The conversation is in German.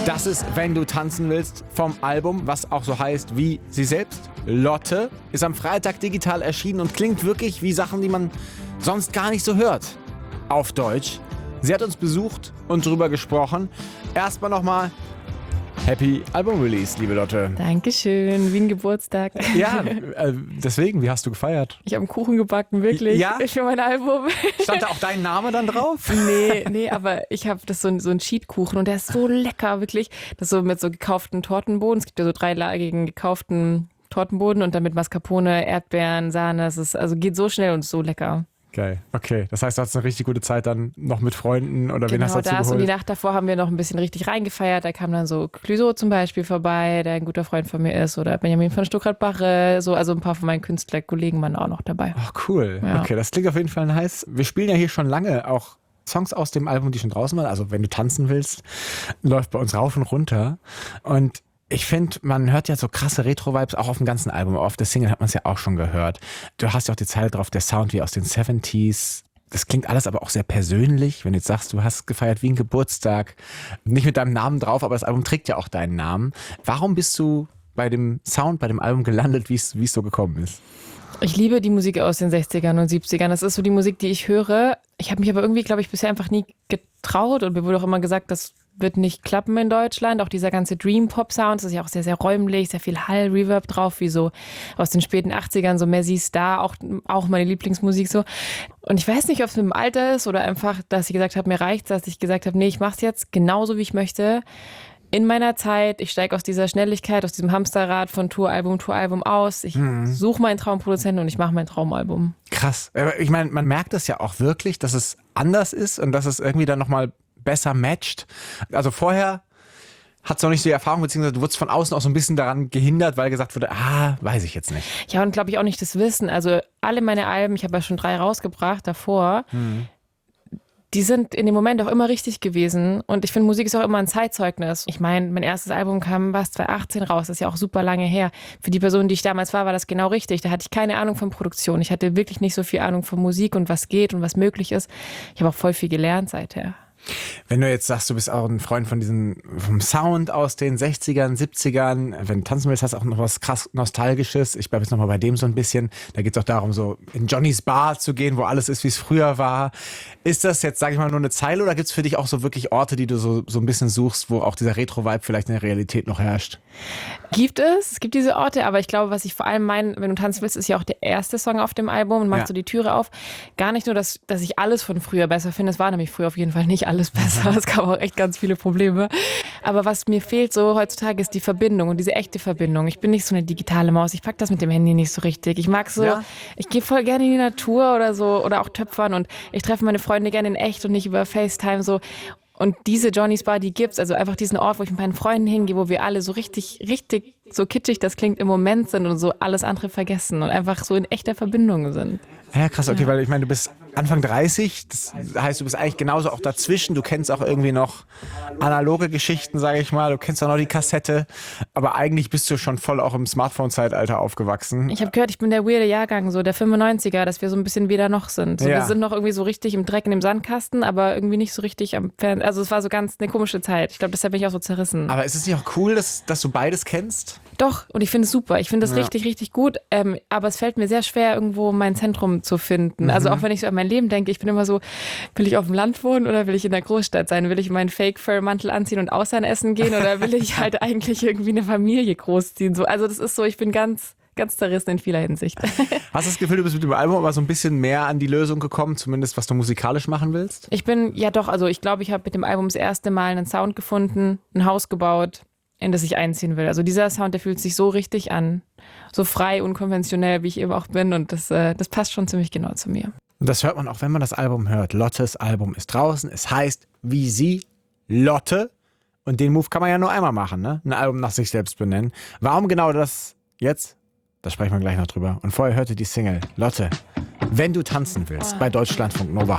Das ist Wenn du tanzen willst vom Album, was auch so heißt wie sie selbst. Lotte ist am Freitag digital erschienen und klingt wirklich wie Sachen, die man sonst gar nicht so hört. Auf Deutsch. Sie hat uns besucht und drüber gesprochen. Erstmal nochmal Happy Album Release, liebe Lotte. Dankeschön, wie ein Geburtstag. Ja, deswegen, wie hast du gefeiert? Ich habe einen Kuchen gebacken, wirklich. Ja? Für mein Album. Stand da auch dein Name dann drauf? Nee, aber ich habe das so ein Cheatkuchen und der ist so lecker, wirklich. Das ist so mit so gekauften Tortenboden. Es gibt ja so dreilagigen gekauften Tortenboden und dann mit Mascarpone, Erdbeeren, Sahne. Das ist, also geht so schnell und so lecker. Geil, okay. Das heißt, du hattest eine richtig gute Zeit dann noch mit Freunden oder wen hast du dazu das geholt? und die Nacht davor haben wir noch ein bisschen richtig reingefeiert. Da kam dann so Clouseau zum Beispiel vorbei, der ein guter Freund von mir ist, oder Benjamin von Stuckrad-Barre, so, also ein paar von meinen Künstlerkollegen waren auch noch dabei. Ach, cool. Ja. Okay, das klingt auf jeden Fall nice. Wir spielen ja hier schon lange auch Songs aus dem Album, die schon draußen waren. Also wenn du tanzen willst, läuft bei uns rauf und runter. Und ich finde, man hört ja so krasse Retro-Vibes auch auf dem ganzen Album. Auf der Single hat man es ja auch schon gehört. Du hast ja auch die Zeile drauf, der Sound wie aus den 70s. Das klingt alles aber auch sehr persönlich. Wenn du jetzt sagst, du hast gefeiert wie ein Geburtstag, nicht mit deinem Namen drauf, aber das Album trägt ja auch deinen Namen. Warum bist du bei dem Sound, bei dem Album gelandet, wie es so gekommen ist? Ich liebe die Musik aus den 60ern und 70ern. Das ist so die Musik, die ich höre. Ich habe mich aber irgendwie, glaube ich, bisher einfach nie getraut und mir wurde auch immer gesagt, das wird nicht klappen in Deutschland. Auch dieser ganze Dream-Pop-Sound, das ist ja auch sehr, sehr räumlich, sehr viel Hall, Reverb drauf, wie so aus den späten 80ern, so Messi Star, auch meine Lieblingsmusik so. Und ich weiß nicht, ob es mit dem Alter ist oder einfach, dass ich gesagt habe, mir reicht's, dass ich gesagt habe, nee, ich mach's jetzt genauso, wie ich möchte. In meiner Zeit, ich steige aus dieser Schnelligkeit, aus diesem Hamsterrad von Touralbum aus. Ich suche meinen Traumproduzenten und ich mache mein Traumalbum. Krass. Aber ich meine, man merkt das ja auch wirklich, dass es anders ist und dass es irgendwie dann nochmal besser matcht. Also vorher hat es noch nicht so die Erfahrung, beziehungsweise du wurdest von außen auch so ein bisschen daran gehindert, weil gesagt wurde, weiß ich jetzt nicht. Ja, und glaube ich auch nicht das Wissen. Also alle meine Alben, ich habe ja schon 3 rausgebracht davor, die sind in dem Moment auch immer richtig gewesen. Und ich finde, Musik ist auch immer ein Zeitzeugnis. Ich meine, mein erstes Album kam 2018 raus. Das ist ja auch super lange her. Für die Person, die ich damals war das genau richtig. Da hatte ich keine Ahnung von Produktion. Ich hatte wirklich nicht so viel Ahnung von Musik und was geht und was möglich ist. Ich habe auch voll viel gelernt seither. Wenn du jetzt sagst, du bist auch ein Freund vom Sound aus den 60ern, 70ern, wenn du tanzen willst, hast du auch noch was krass Nostalgisches. Ich bleibe jetzt nochmal bei dem so ein bisschen. Da geht es auch darum, so in Johnnys Bar zu gehen, wo alles ist, wie es früher war. Ist das jetzt, sage ich mal, nur eine Zeile oder gibt es für dich auch so wirklich Orte, die du so ein bisschen suchst, wo auch dieser Retro-Vibe vielleicht in der Realität noch herrscht? Es gibt diese Orte, aber ich glaube, was ich vor allem meine, wenn du tanzen willst, ist ja auch der erste Song auf dem Album und macht so die Türe auf. Gar nicht nur, dass ich alles von früher besser finde, es war nämlich früher auf jeden Fall nicht alles besser, es gab auch echt ganz viele Probleme. Aber was mir fehlt so heutzutage ist die Verbindung und diese echte Verbindung. Ich bin nicht so eine digitale Maus, ich pack das mit dem Handy nicht so richtig. Ich mag so, ich gehe voll gerne in die Natur oder so oder auch töpfern und ich treffe meine Freunde gerne in echt und nicht über FaceTime so. Und diese Johnnys Bar, die gibt's, also einfach diesen Ort, wo ich mit meinen Freunden hingehe, wo wir alle so richtig so kitschig das klingt im Moment sind und so alles andere vergessen und einfach so in echter Verbindung sind. Ja, krass, okay, weil ich meine, du bist Anfang 30, das heißt, du bist eigentlich genauso auch dazwischen, du kennst auch irgendwie noch analoge Geschichten, sage ich mal, du kennst auch noch die Kassette, aber eigentlich bist du schon voll auch im Smartphone-Zeitalter aufgewachsen. Ich habe gehört, ich bin der weirde Jahrgang, so der 95er, dass wir so ein bisschen weder noch sind. So, wir sind noch irgendwie so richtig im Dreck in dem Sandkasten, aber irgendwie nicht so richtig am Fernsehen. Also es war so ganz eine komische Zeit. Ich glaube, deshalb bin ich auch so zerrissen. Aber ist es nicht auch cool, dass du beides kennst? Doch, und ich finde es super. Ich finde es richtig, richtig gut. Aber es fällt mir sehr schwer, irgendwo mein Zentrum zu finden. Also auch wenn ich so an mein Leben denke, ich bin immer so, will ich auf dem Land wohnen oder will ich in der Großstadt sein? Will ich meinen Fake-Fur-Mantel anziehen und Austern essen gehen oder will ich halt eigentlich irgendwie eine Familie großziehen? So, also das ist so, ich bin ganz zerrissen in vieler Hinsicht. Hast du das Gefühl, du bist mit dem Album aber so ein bisschen mehr an die Lösung gekommen, zumindest was du musikalisch machen willst? Ich bin, ja doch, also ich glaube, ich habe mit dem Album das erste Mal einen Sound gefunden, ein Haus gebaut, in das ich einziehen will. Also dieser Sound, der fühlt sich so richtig an, so frei, unkonventionell, wie ich eben auch bin und das passt schon ziemlich genau zu mir. Und das hört man auch, wenn man das Album hört. Lottes Album ist draußen, es heißt wie sie, Lotte. Und den Move kann man ja nur einmal machen, ne? Ein Album nach sich selbst benennen. Warum genau das jetzt? Da sprechen wir gleich noch drüber. Und vorher hörte die Single Lotte, wenn du tanzen willst, bei Deutschlandfunk Nova.